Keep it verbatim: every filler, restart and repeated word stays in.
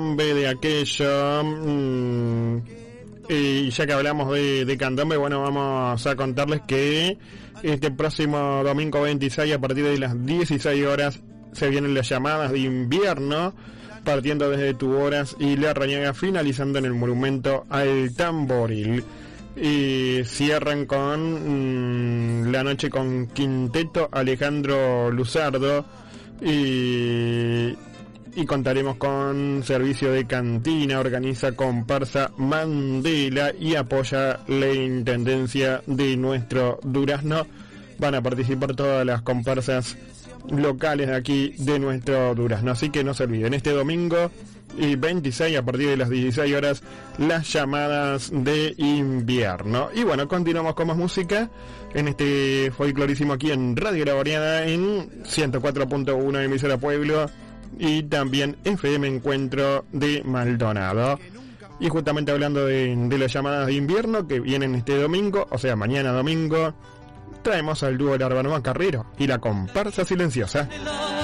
de aquello. Mmm, y ya que hablamos de, de candombe, bueno, vamos a contarles que este próximo domingo veintiséis, a partir de las dieciséis horas, se vienen las llamadas de invierno, partiendo desde Tuboras y La Rañaga, finalizando en el monumento al Tamboril. Y cierran con mmm, la noche con Quinteto Alejandro Luzardo, y, y contaremos con servicio de cantina, organiza comparsa Mandela y apoya la intendencia de nuestro Durazno. Van a participar todas las comparsas locales de aquí de nuestro Durazno, así que no se olviden, este domingo y veintiséis, a partir de las dieciséis horas, las llamadas de invierno. Y bueno, continuamos con más música en este folclorísimo aquí en Radio La Variada, en ciento cuatro punto uno emisora Pueblo, y también F M Encuentro de Maldonado. Y justamente hablando de, de las llamadas de invierno que vienen este domingo, o sea mañana domingo, traemos al dúo Larbanua Carrero y la comparsa silenciosa.